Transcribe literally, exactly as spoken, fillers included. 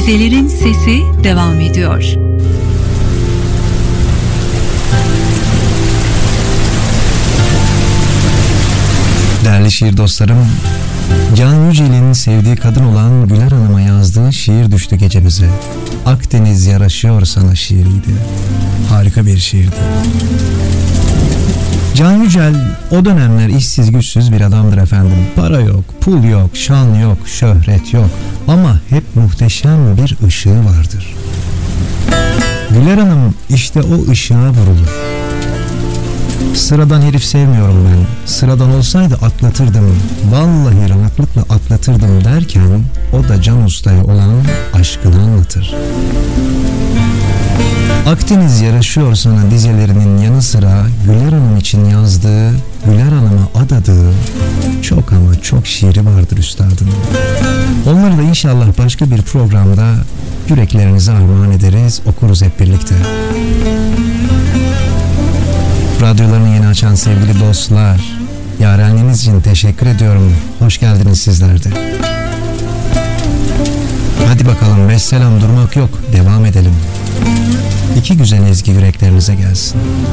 Dizelerin Sesi devam ediyor. Değerli şiir dostlarım, Can Yücel'in sevdiği kadın olan Güler Hanım'a yazdığı şiir düştü gecemize. Akdeniz yaraşıyor sana şiiriydi. Harika bir şiirdi. Can Yücel o dönemler işsiz güçsüz bir adamdır efendim. Para yok, pul yok, şan yok, şöhret yok. Ama hep muhteşem bir ışığı vardır. Güler Hanım işte o ışığa vurulur. Sıradan herif sevmiyorum ben. Sıradan olsaydı atlatırdım. Vallahi rahatlıkla atlatırdım derken o da Can Usta'ya olan aşkını anlatır. Akdeniz yaraşıyor sana dizelerinin yanı sıra Güler Hanım için yazdığı, Güler Hanım'a adadığı çok ama çok şiiri vardır üstadın. Onları da inşallah başka bir programda yüreklerinize armağan ederiz, okuruz hep birlikte. Radyolarını yeni açan sevgili dostlar, yarenliğiniz için teşekkür ediyorum. Hoş geldiniz sizler de. Hadi bakalım, vesselam durmak yok, devam edelim. İki güzel ezgi yüreklerinize gelsin.